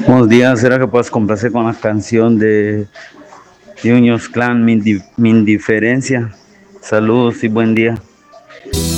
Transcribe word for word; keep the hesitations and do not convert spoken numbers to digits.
Buenos días, ¿será que puedes complacer con la canción de Juniors Clan, mi, Indi- mi indiferencia? Saludos y buen día.